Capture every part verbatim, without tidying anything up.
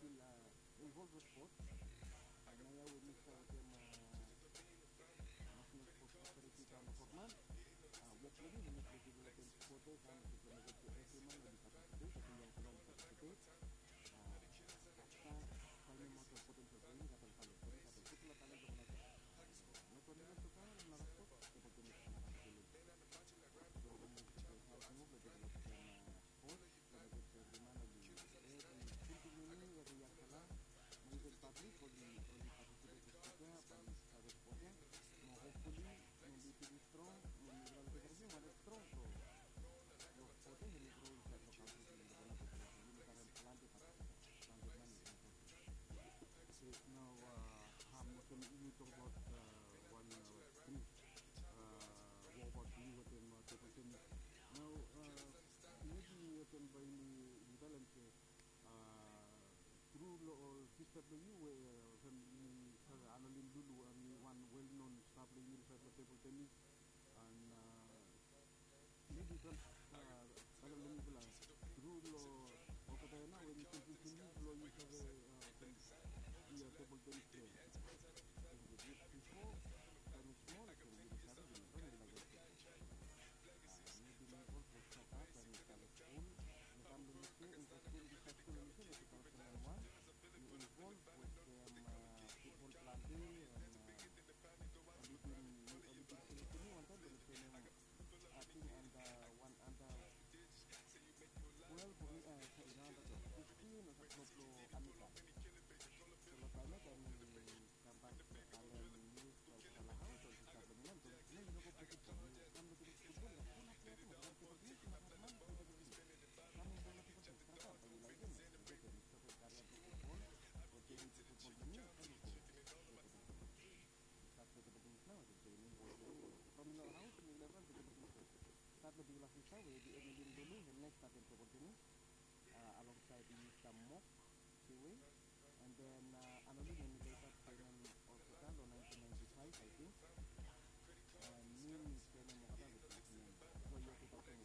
involved with sports. Uh, Naya with Mister Tem National Sports Authority Town of Portland. Uh, work lagi dengan development supporters and kita menjadi every man lebih participate tapi yang kalian participate. Uh, kata kami mau ke potential ini kata talent tapi kata itu pula talent yang mana no kau ni tu kan nak sport seperti ni nak participate. So kami kita harus semua develop sport sebagai di mana di every penting ini dari yang salah mungkin public only only participate juga pada pada sportnya. Mau hopefully maybe to be strong, maybe kalau kita kerja mana strong so los sports ini grow inside the country ini dalam beberapa ini karena lanjut lanjut mana Okay, now uh, Ham, you talk about uh, one uh, brief uh, what about you with them uh, table tennis. Now uh, maybe you can buy me in talent uh, through or sister to you uh, when you have Annalyn Lulu and one well-known star player inside the table tennis and uh, maybe kan uh, kalau lebih bilang through lo o kata na when you continue lo you have a uh, table tennis player. before time is small so we decided to run like a maybe my work was set up and we started school and then we in the school we started school in two thousand one we involved with them uh, football planting and uh, everything everything Filipino one time but then I think under one under twelve uh, sorry now under fifteen or something Anita so lo tayo kami gambar kalian news kalau salah hal atau kita benar tuh ini juga kok begitu kan begitu football ya kan apa itu kan seperti itu cuma teman kita begini kami bola seperti itu apa yang lain itu dari satu karya football untuk football ini kan itu satu seperti itu nah itu ini Terminal House ini level seperti itu saat lebih ulas bisa we di Emilin dulu yang next started seperti ini uh, alongside Mister Mok Siwe and then uh, Annalyn and later Kainan also done on nineteen ninety-five I think and Min Kainan Mokata with Kainan so year two thousand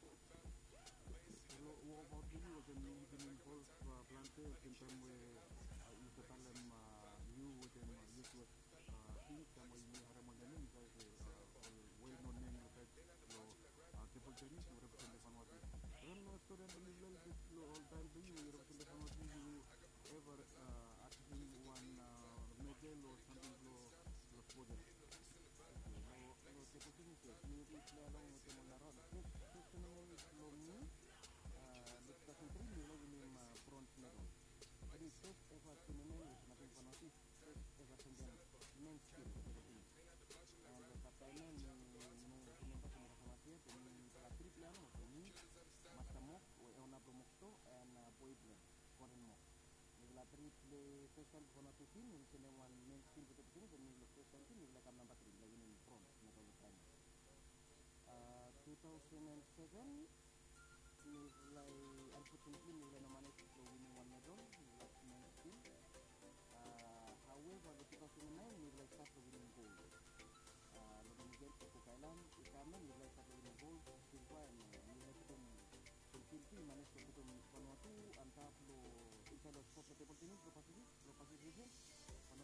So what about you when you've been involved uh, planted in time where uh, you could tell them uh, you with them uh, you to uh, think that when you have a modern like uh, well-known name like lo uh, table tennis you represent the Vanuatu. When uh, student in Israel this all time to you you represent the Vanuatu you ever uh, achieve one uh, medal or something lo lo podium. lo lo table tennis ni ni along with the laro first first tournament lo ni uh two thousand three ni lo ni bronze medal jadi first ever tournament was nothing for notice first ever tournament men's team and lo katanya ni ni tournament sama sama dia ni para triple ano ni Master Mok we una promokto and uh, boy blend foreign Mok la triple first time for notice team ni sini one men's team betul betul ni lo first time ni la kam number three lagi ni bronze medal time uh two thousand seven nilai unfortunately nilai nominated for winning one medal nilai men's team uh, however the two thousand nine nilai start for winning gold uh, lebih mungkin untuk Thailand utama nilai start for winning gold silver and nilai itu penting manage untuk